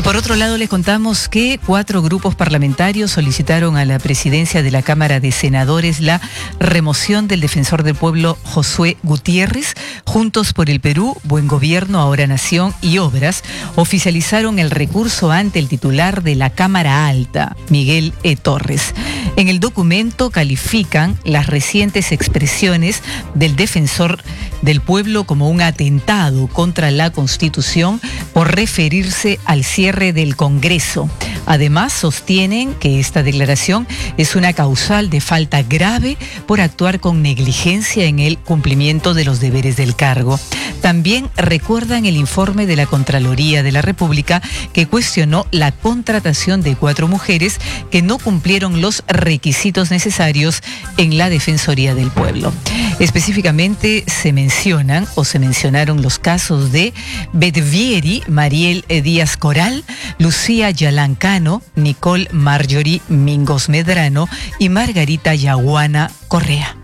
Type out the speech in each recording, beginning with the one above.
por otro lado, les contamos que 4 grupos parlamentarios solicitaron a la presidencia de la Cámara de Senadores la remoción del defensor del pueblo Josué Gutiérrez. Juntos por el Perú, Buen Gobierno, Ahora Nación y Obras oficializaron el recurso ante el titular de la Cámara Alta, Miguel E. Torres. En el documento califican las recientes expresiones del defensor del pueblo como un atentado contra la Constitución por referirse al cierre del Congreso. Además, sostienen que esta declaración es una causal de falta grave por actuar con negligencia en el cumplimiento de los deberes del cargo. También recuerdan el informe de la Contraloría de la República que cuestionó la contratación de 4 mujeres que no cumplieron los requisitos necesarios en la Defensoría del Pueblo. Específicamente se mencionaron los casos de Bedvieri, Mariel Díaz Coral, Lucía Yalancano, Nicole Marjorie Mingos Medrano y Margarita Yaguana Correa.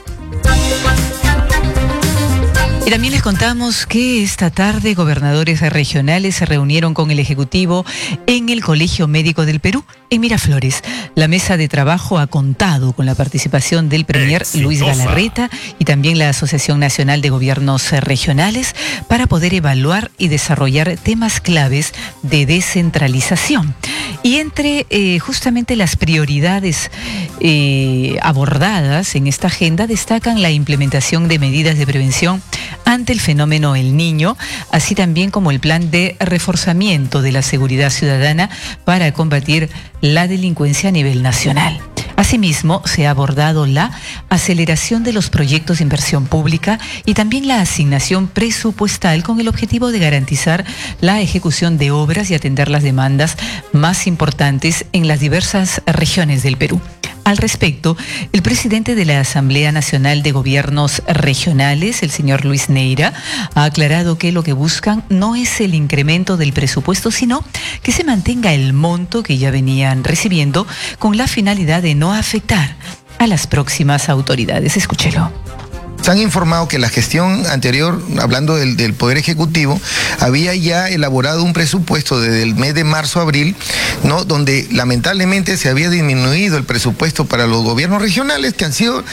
Y también les contamos que esta tarde gobernadores regionales se reunieron con el Ejecutivo en el Colegio Médico del Perú, en Miraflores. La mesa de trabajo ha contado con la participación del Premier Luis Galarreta y también la Asociación Nacional de Gobiernos Regionales para poder evaluar y desarrollar temas claves de descentralización. Y entre justamente las prioridades abordadas en esta agenda destacan la implementación de medidas de prevención ante el fenómeno El Niño, así también como el plan de reforzamiento de la seguridad ciudadana para combatir la delincuencia a nivel nacional. Asimismo, se ha abordado la aceleración de los proyectos de inversión pública y también la asignación presupuestal con el objetivo de garantizar la ejecución de obras y atender las demandas más importantes en las diversas regiones del Perú. Al respecto, el presidente de la Asamblea Nacional de Gobiernos Regionales, el señor Luis Neira, ha aclarado que lo que buscan no es el incremento del presupuesto, sino que se mantenga el monto que ya venían recibiendo con la finalidad de no afectar a las próximas autoridades. Escúchelo. Se han informado que la gestión anterior, hablando del Poder Ejecutivo, había ya elaborado un presupuesto desde el mes de marzo a abril, ¿no?, donde lamentablemente se había disminuido el presupuesto para los gobiernos regionales, que han sido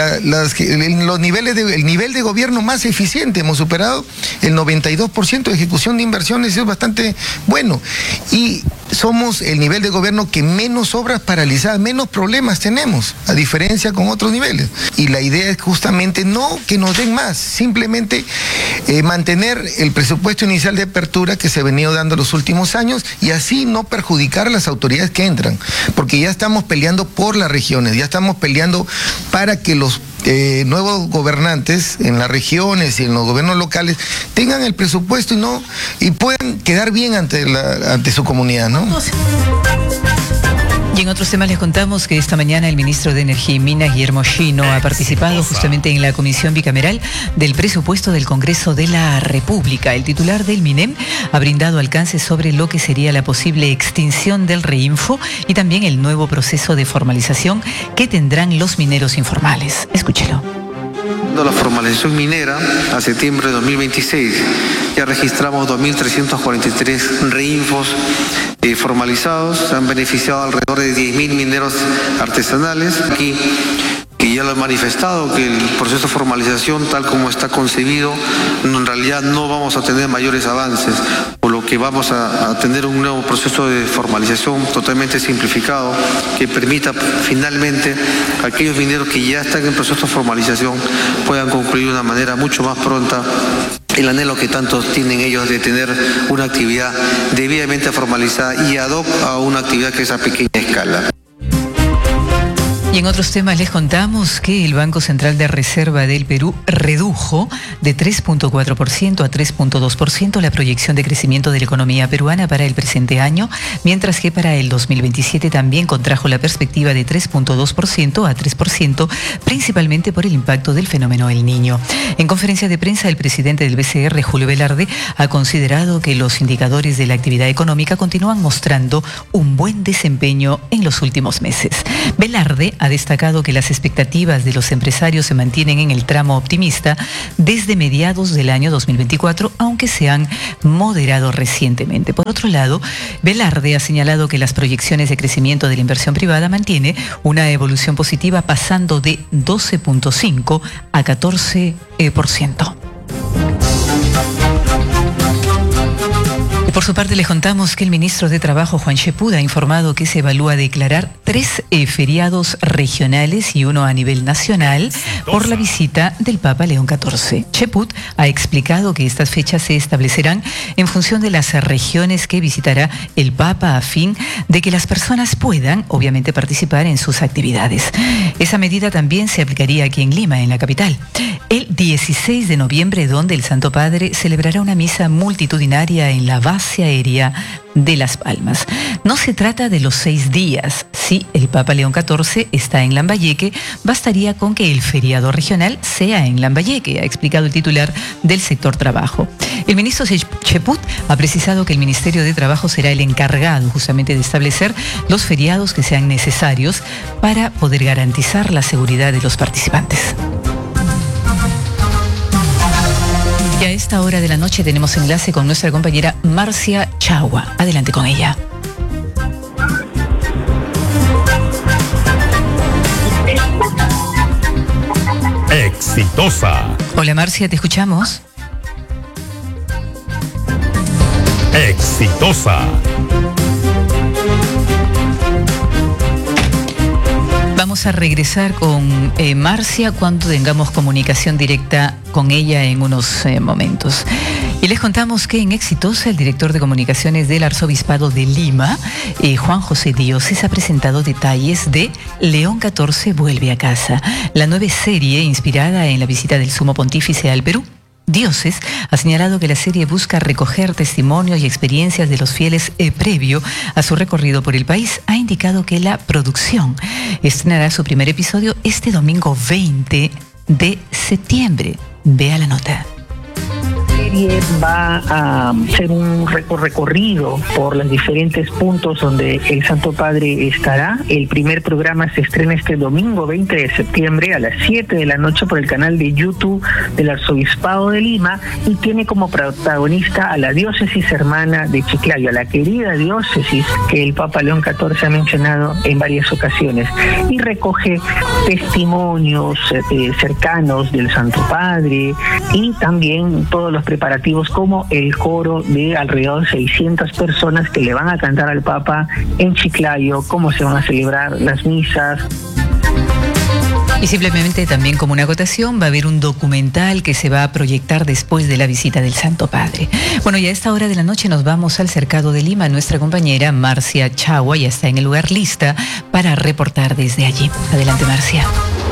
el nivel de gobierno más eficiente. Hemos superado el 92% de ejecución de inversiones, eso es bastante bueno. Y somos el nivel de gobierno que menos obras paralizadas, menos problemas tenemos, a diferencia con otros niveles. Y la idea es justamente no que nos den más, simplemente mantener el presupuesto inicial de apertura que se ha venido dando los últimos años y así no perjudicar a las autoridades que entran, porque ya estamos peleando por las regiones, ya estamos peleando para que los nuevos gobernantes en las regiones y en los gobiernos locales tengan el presupuesto y puedan quedar bien ante su comunidad, ¿no? Y en otros temas les contamos que esta mañana el ministro de Energía y Minas, Guillermo Schino, ha participado justamente en la Comisión Bicameral del Presupuesto del Congreso de la República. El titular del MINEM ha brindado alcance sobre lo que sería la posible extinción del Reinfo y también el nuevo proceso de formalización que tendrán los mineros informales. Escúchelo. La formalización minera a septiembre de 2026 ya registramos 2.343 reinfos formalizados. Se han beneficiado alrededor de 10.000 mineros artesanales. Aquí que ya lo han manifestado que el proceso de formalización tal como está concebido en realidad no vamos a tener mayores avances, por lo que vamos a tener un nuevo proceso de formalización totalmente simplificado que permita finalmente a aquellos mineros que ya están en proceso de formalización puedan concluir de una manera mucho más pronta el anhelo que tantos tienen ellos de tener una actividad debidamente formalizada y ad hoc a una actividad que es a pequeña escala. Y en otros temas les contamos que el Banco Central de Reserva del Perú redujo de 3.4% a 3.2% la proyección de crecimiento de la economía peruana para el presente año, mientras que para el 2027 también contrajo la perspectiva de 3.2% a 3%, principalmente por el impacto del fenómeno El Niño. En conferencia de prensa, el presidente del BCR, Julio Velarde, ha considerado que los indicadores de la actividad económica continúan mostrando un buen desempeño en los últimos meses. Velarde ha destacado que las expectativas de los empresarios se mantienen en el tramo optimista desde mediados del año 2024, aunque se han moderado recientemente. Por otro lado, Velarde ha señalado que las proyecciones de crecimiento de la inversión privada mantiene una evolución positiva, pasando de 12.5 a 14%. Por su parte, les contamos que el ministro de Trabajo, Juan Cheput, ha informado que se evalúa declarar 3 feriados regionales y 1 a nivel nacional por la visita del Papa León XIV. Cheput ha explicado que estas fechas se establecerán en función de las regiones que visitará el Papa, a fin de que las personas puedan, obviamente, participar en sus actividades. Esa medida también se aplicaría aquí en Lima, en la capital. El 16 de noviembre, donde el Santo Padre celebrará una misa multitudinaria en la base aérea de Las Palmas. No se trata de los 6 días. Si el Papa León XIV está en Lambayeque, bastaría con que el feriado regional sea en Lambayeque, ha explicado el titular del sector trabajo. El ministro Cheput ha precisado que el Ministerio de Trabajo será el encargado justamente de establecer los feriados que sean necesarios para poder garantizar la seguridad de los participantes. Y a esta hora de la noche tenemos enlace con nuestra compañera Marcia Chagua. Adelante con ella. Exitosa. Hola Marcia, te escuchamos. Exitosa. Vamos a regresar con Marcia cuando tengamos comunicación directa con ella en unos momentos. Y les contamos que en Exitosa, el director de comunicaciones del Arzobispado de Lima, Juan José Dioses, ha presentado detalles de León XIV vuelve a casa, la nueva serie inspirada en la visita del Sumo Pontífice al Perú. Dioses ha señalado que la serie busca recoger testimonios y experiencias de los fieles previo a su recorrido por el país. Ha indicado que la producción estrenará su primer episodio este domingo 20 de septiembre. Vea la nota. La serie va a ser un recorrido por los diferentes puntos donde el Santo Padre estará. El primer programa se estrena este domingo 20 de septiembre a las 7 de la noche por el canal de YouTube del Arzobispado de Lima, y tiene como protagonista a la diócesis hermana de Chiclayo, a la querida diócesis que el Papa León XIV ha mencionado en varias ocasiones, y recoge testimonios cercanos del Santo Padre y también todos los preparativos, como el coro de alrededor de 600 personas que le van a cantar al Papa en Chiclayo, cómo se van a celebrar las misas. Y simplemente también como una acotación, va a haber un documental que se va a proyectar después de la visita del Santo Padre. Bueno, y a esta hora de la noche nos vamos al Cercado de Lima. Nuestra compañera Marcia Chagua ya está en el lugar, lista para reportar desde allí. Adelante, Marcia.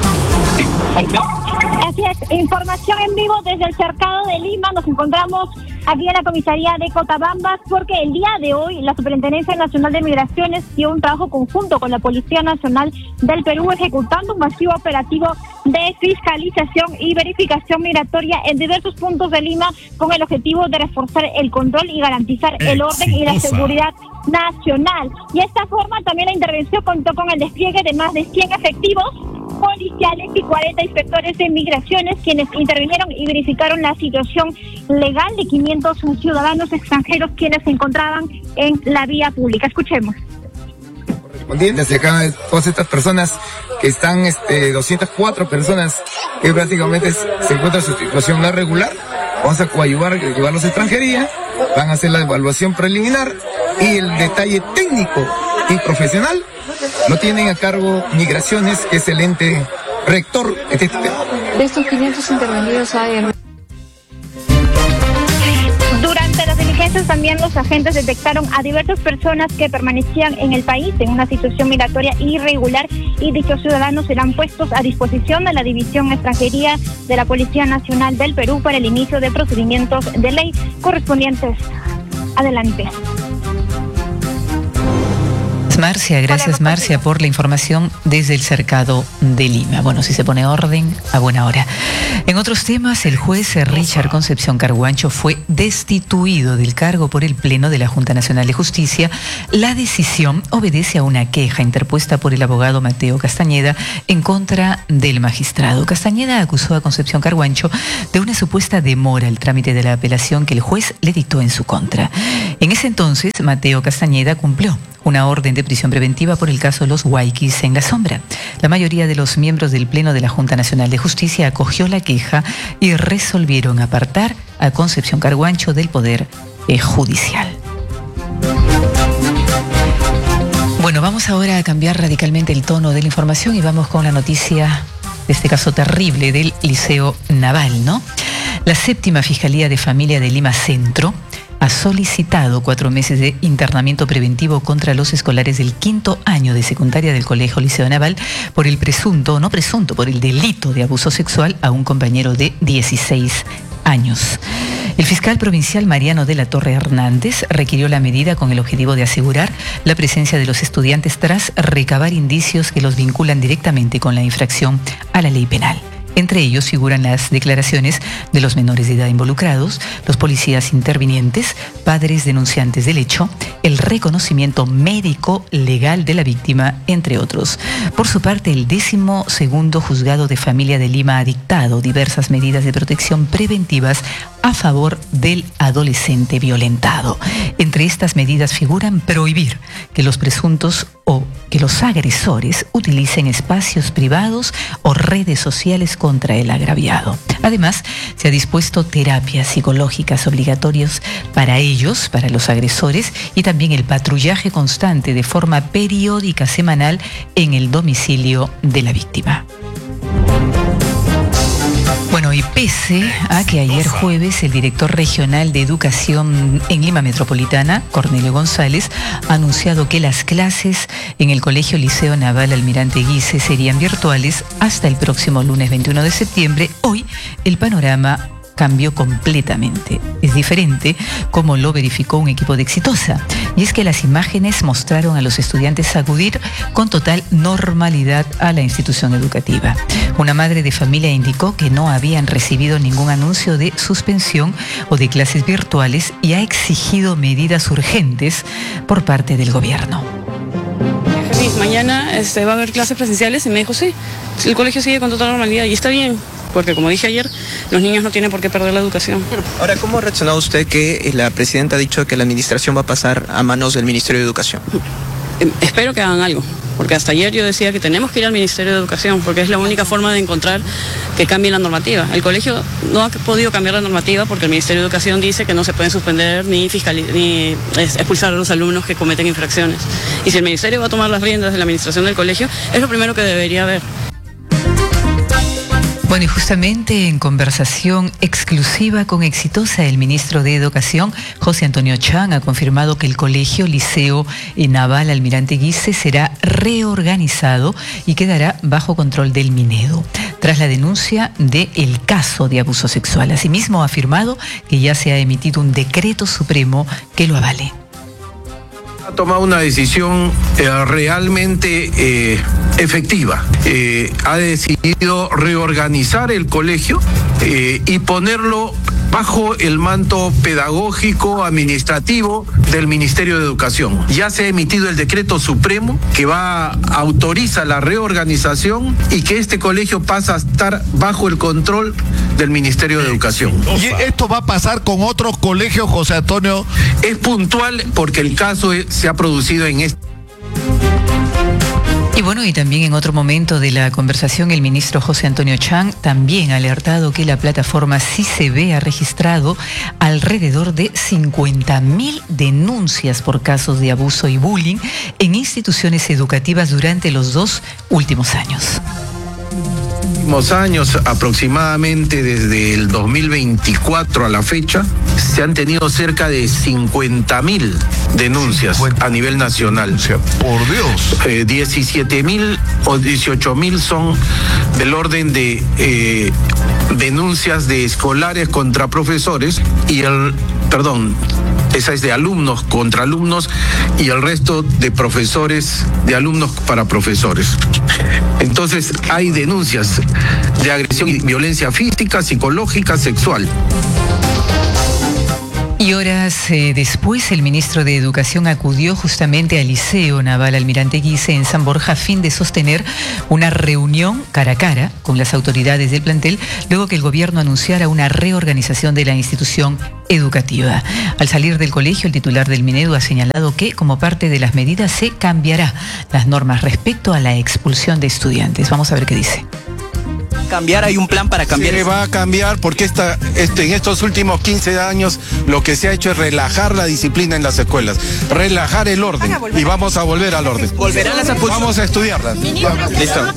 Así es, información en vivo desde el Cercado de Lima. Nos encontramos aquí en la comisaría de Cotabambas, porque el día de hoy la Superintendencia Nacional de Migraciones dio un trabajo conjunto con la Policía Nacional del Perú, ejecutando un masivo operativo de fiscalización y verificación migratoria en diversos puntos de Lima, con el objetivo de reforzar el control y garantizar el orden y la seguridad nacional. Y de esta forma también la intervención contó con el despliegue de más de 100 efectivos policiales y 40 inspectores de migraciones, quienes intervinieron y verificaron la situación legal de 500 ciudadanos extranjeros quienes se encontraban en la vía pública. Escuchemos. Desde acá, todas estas personas que están, 204 personas que prácticamente se encuentran en su situación no regular, vamos a coadyuvar, llevarlos a extranjería, van a hacer la evaluación preliminar, y el detalle técnico y profesional lo tienen a cargo Migraciones, que es el ente rector de este tema. De estos 500 intervenidos hay... Durante las diligencias también los agentes detectaron a diversas personas que permanecían en el país en una situación migratoria irregular, y dichos ciudadanos serán puestos a disposición de la División Extranjería de la Policía Nacional del Perú para el inicio de procedimientos de ley correspondientes. Adelante. Marcia, gracias Marcia por la información desde el Cercado de Lima. Bueno, si se pone orden, a buena hora. En otros temas, el juez Richard Concepción Carguancho fue destituido del cargo por el Pleno de la Junta Nacional de Justicia. La decisión obedece a una queja interpuesta por el abogado Mateo Castañeda en contra del magistrado. Castañeda acusó a Concepción Carguancho de una supuesta demora al trámite de la apelación que el juez le dictó en su contra. En ese entonces, Mateo Castañeda cumplió una orden de prisión preventiva por el caso Los Huayquis en La Sombra. La mayoría de los miembros del Pleno de la Junta Nacional de Justicia acogió la queja y resolvieron apartar a Concepción Carguancho del Poder Judicial. Bueno, vamos ahora a cambiar radicalmente el tono de la información y vamos con la noticia de este caso terrible del Liceo Naval, ¿no? La 7ª Fiscalía de Familia de Lima Centro ha solicitado 4 meses de internamiento preventivo contra los escolares del 5º año de secundaria del Colegio Liceo Naval por el por el delito de abuso sexual a un compañero de 16 años. El fiscal provincial Mariano de la Torre Hernández requirió la medida con el objetivo de asegurar la presencia de los estudiantes tras recabar indicios que los vinculan directamente con la infracción a la ley penal. Entre ellos figuran las declaraciones de los menores de edad involucrados, los policías intervinientes, padres denunciantes del hecho, el reconocimiento médico legal de la víctima, entre otros. Por su parte, el 12º Juzgado de Familia de Lima ha dictado diversas medidas de protección preventivas a favor del adolescente violentado. Entre estas medidas figuran prohibir que los presuntos o que los agresores utilicen espacios privados o redes sociales contra el agraviado. Además, se ha dispuesto terapias psicológicas obligatorias para ellos, para los agresores, y también el patrullaje constante de forma periódica semanal en el domicilio de la víctima. Bueno, y pese a que ayer jueves el director regional de Educación en Lima Metropolitana, Cornelio González, ha anunciado que las clases en el Colegio Liceo Naval Almirante Guise serían virtuales hasta el próximo lunes 21 de septiembre, hoy el panorama cambió completamente. Es diferente, como lo verificó un equipo de Exitosa. Y es que las imágenes mostraron a los estudiantes acudir con total normalidad a la institución educativa. Una madre de familia indicó que no habían recibido ningún anuncio de suspensión o de clases virtuales y ha exigido medidas urgentes por parte del gobierno. Mañana va a haber clases presenciales y me dijo sí, el colegio sigue con total normalidad y está bien. Porque como dije ayer, los niños no tienen por qué perder la educación. Ahora, ¿cómo ha reaccionado usted que la presidenta ha dicho que la administración va a pasar a manos del Ministerio de Educación? Espero que hagan algo, porque hasta ayer yo decía que tenemos que ir al Ministerio de Educación, porque es la única forma de encontrar que cambie la normativa. El colegio no ha podido cambiar la normativa porque el Ministerio de Educación dice que no se pueden suspender ni expulsar a los alumnos que cometen infracciones. Y si el Ministerio va a tomar las riendas de la administración del colegio, es lo primero que debería haber. Bueno, y justamente en conversación exclusiva con Exitosa, el ministro de Educación, José Antonio Chang, ha confirmado que el Colegio Liceo Naval Almirante Guise será reorganizado y quedará bajo control del Minedu, tras la denuncia del caso de abuso sexual. Asimismo, ha afirmado que ya se ha emitido un decreto supremo que lo avale. Ha tomado una decisión realmente efectiva. Ha decidido reorganizar el colegio y ponerlo bajo el manto pedagógico, administrativo del Ministerio de Educación. Ya se ha emitido el decreto supremo que autoriza la reorganización y que este colegio pasa a estar bajo el control del Ministerio de Educación. ¿Y esto va a pasar con otros colegios, José Antonio? Es puntual porque el caso se ha producido en este. Y bueno, y también en otro momento de la conversación, el ministro José Antonio Chang también ha alertado que la plataforma CICB ha registrado alrededor de 50.000 denuncias por casos de abuso y bullying en instituciones educativas durante los 2 últimos años. Años, aproximadamente desde el 2024 a la fecha, se han tenido cerca de 50.000 denuncias a nivel nacional. O sea, por Dios. 17.000 o 18.000 son del orden de denuncias de escolares contra profesores y Esa es de alumnos contra alumnos y el resto de profesores, de alumnos para profesores. Entonces hay denuncias de agresión y violencia física, psicológica, sexual. Y horas después, el ministro de Educación acudió justamente al Liceo Naval Almirante Guise en San Borja a fin de sostener una reunión cara a cara con las autoridades del plantel, luego que el gobierno anunciara una reorganización de la institución educativa. Al salir del colegio, el titular del Minedu ha señalado que, como parte de las medidas, se cambiará las normas respecto a la expulsión de estudiantes. Vamos a ver qué dice. Cambiar, hay un plan para cambiar. Se va a cambiar porque en estos últimos 15 años lo que se ha hecho es relajar la disciplina en las escuelas, relajar el orden y vamos a volver al orden. ¿Volverán las expulsiones? Vamos a estudiarlas. Listo.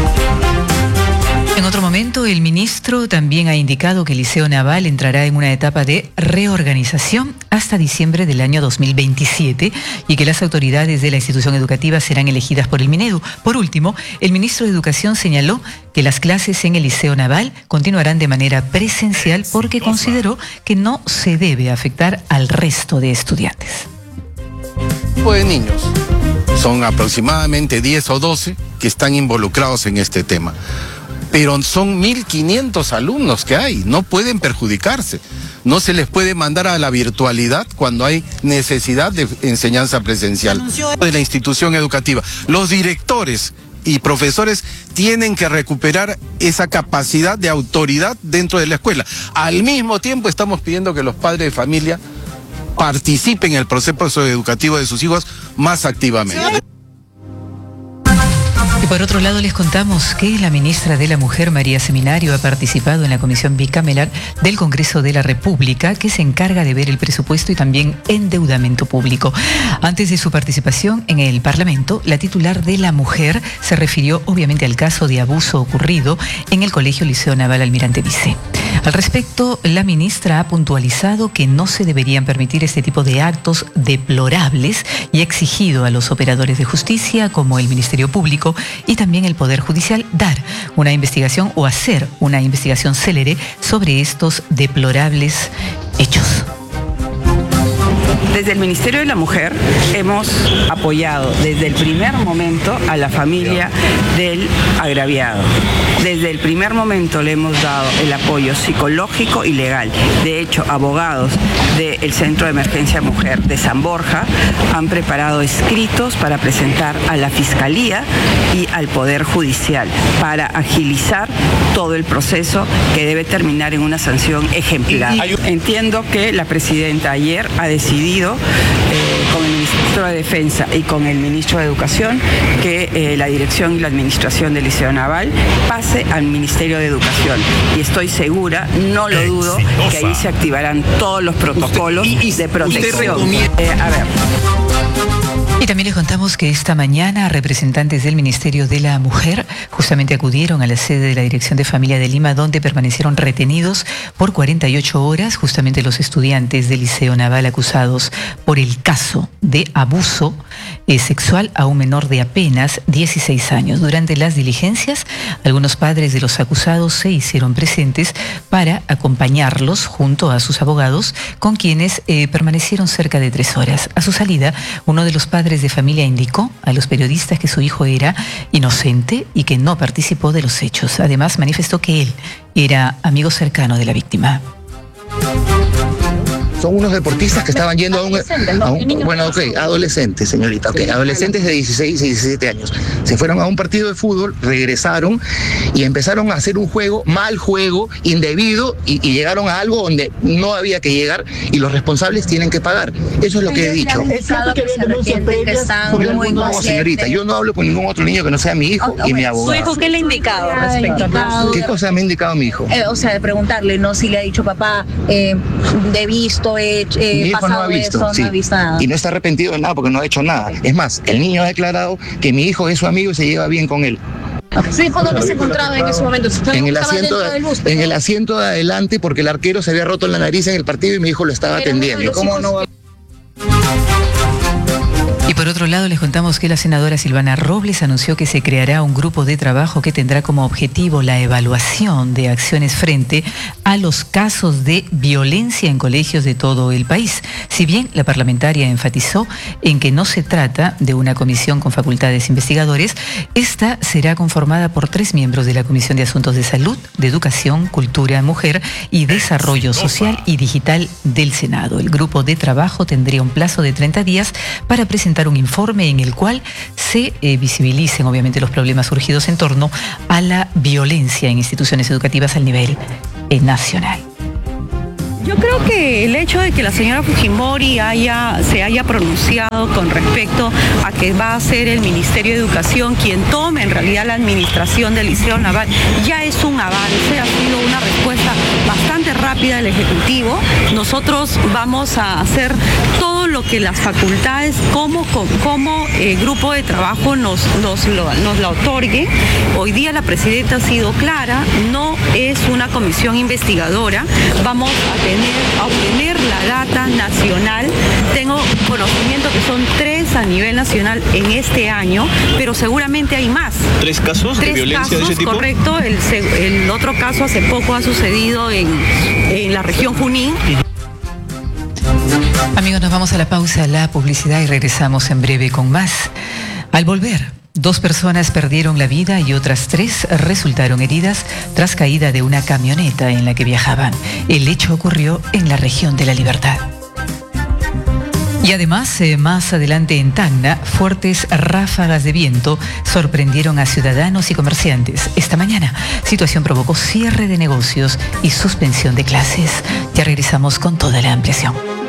En otro momento, el ministro también ha indicado que el Liceo Naval entrará en una etapa de reorganización hasta diciembre del año 2027 y que las autoridades de la institución educativa serán elegidas por el Minedu. Por último, el ministro de Educación señaló que las clases en el Liceo Naval continuarán de manera presencial porque consideró que no se debe afectar al resto de estudiantes. De niños, son aproximadamente 10 o 12 que están involucrados en este tema. Pero son 1.500 alumnos que hay, no pueden perjudicarse. No se les puede mandar a la virtualidad cuando hay necesidad de enseñanza presencial de la institución educativa. Los directores y profesores tienen que recuperar esa capacidad de autoridad dentro de la escuela. Al mismo tiempo estamos pidiendo que los padres de familia participen en el proceso educativo de sus hijos más activamente. Y por otro lado, les contamos que la ministra de la Mujer, María Seminario, ha participado en la Comisión Bicameral del Congreso de la República, que se encarga de ver el presupuesto y también endeudamiento público. Antes de su participación en el Parlamento, la titular de la Mujer se refirió obviamente al caso de abuso ocurrido en el Colegio Liceo Naval Almirante Guise. Al respecto, la ministra ha puntualizado que no se deberían permitir este tipo de actos deplorables y ha exigido a los operadores de justicia, como el Ministerio Público y también el Poder Judicial, dar una investigación o hacer una investigación célere sobre estos deplorables hechos. Desde el Ministerio de la Mujer hemos apoyado desde el primer momento a la familia del agraviado. Desde el primer momento le hemos dado el apoyo psicológico y legal. De hecho, abogados del Centro de Emergencia Mujer de San Borja han preparado escritos para presentar a la Fiscalía y al Poder Judicial para agilizar todo el proceso que debe terminar en una sanción ejemplar. Entiendo que la presidenta ayer ha decidido con el ministro de Defensa y con el ministro de Educación que la dirección y la administración del Liceo Naval pase al Ministerio de Educación y estoy segura, no lo dudo, que ahí se activarán todos los protocolos de protección. Y también les contamos que esta mañana representantes del Ministerio de la Mujer justamente acudieron a la sede de la Dirección de Familia de Lima, donde permanecieron retenidos por 48 horas justamente los estudiantes del Liceo Naval acusados por el caso de abuso sexual a un menor de apenas 16 años. Durante las diligencias, algunos padres de los acusados se hicieron presentes para acompañarlos junto a sus abogados, con quienes permanecieron cerca de 3 horas. A su salida, uno de los padres de familia indicó a los periodistas que su hijo era inocente y que no participó de los hechos. Además, manifestó que él era amigo cercano de la víctima. Son unos deportistas que estaban yendo adolescentes, señorita, adolescentes de 16 y 17 años. Se fueron a un partido de fútbol, regresaron y empezaron a hacer un mal juego, indebido, y llegaron a algo donde no había que llegar y los responsables tienen que pagar. Eso es lo que he dicho. No, señorita, yo no hablo con ningún otro niño que no sea mi hijo y mi abogado. ¿Su hijo qué le ha indicado respecto a todo? ¿Qué cosa me ha indicado mi hijo? De preguntarle, ¿no? Si le ha dicho, papá, he visto, mi hijo no ha visto, eso, sí. No ha visto nada. Y no está arrepentido de nada porque no ha hecho nada. Es más, el niño ha declarado que mi hijo es su amigo y se lleva bien con él. ¿Su hijo dónde se encontraba en ese momento? En el asiento de adelante, porque el arquero se había roto en la nariz en el partido y mi hijo lo estaba atendiendo. ¿Cómo no va? Por otro lado, les contamos que la senadora Silvana Robles anunció que se creará un grupo de trabajo que tendrá como objetivo la evaluación de acciones frente a los casos de violencia en colegios de todo el país. Si bien la parlamentaria enfatizó en que no se trata de una comisión con facultades investigadores, esta será conformada por 3 miembros de la Comisión de Asuntos de Salud, de Educación, Cultura, Mujer y Desarrollo Social y Digital del Senado. El grupo de trabajo tendría un plazo de 30 días para presentar un informe en el cual se visibilicen obviamente los problemas surgidos en torno a la violencia en instituciones educativas al nivel nacional. Yo creo que el hecho de que la señora Fujimori se haya pronunciado con respecto a que va a ser el Ministerio de Educación quien tome en realidad la administración del Liceo Naval, ya es un avance, ha sido una respuesta bastante rápida del Ejecutivo. Nosotros vamos a hacer todo lo que las facultades como grupo de trabajo nos la otorguen. Hoy día la presidenta ha sido clara, no es una comisión investigadora, vamos a obtener la data nacional. Tengo conocimiento que son 3 a nivel nacional en este año, pero seguramente hay más. ¿3 casos de violencia de ese tipo? Correcto. El otro caso hace poco ha sucedido en la región Junín. Amigos, nos vamos a la pausa, la publicidad y regresamos en breve con más. Al volver, 2 personas perdieron la vida y otras 3 resultaron heridas tras caída de una camioneta en la que viajaban. El hecho ocurrió en la región de La Libertad. Y además, más adelante en Tacna, fuertes ráfagas de viento sorprendieron a ciudadanos y comerciantes. Esta mañana, situación provocó cierre de negocios y suspensión de clases. Ya regresamos con toda la ampliación.